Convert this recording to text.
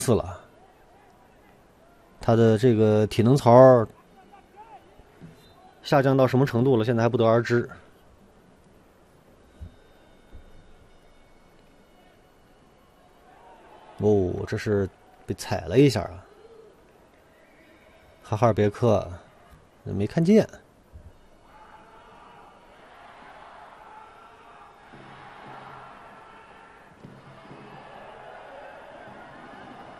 死了，他的这个体能槽下降到什么程度了？现在还不得而知。哦，这是被踩了一下啊！哈尔别克没看见。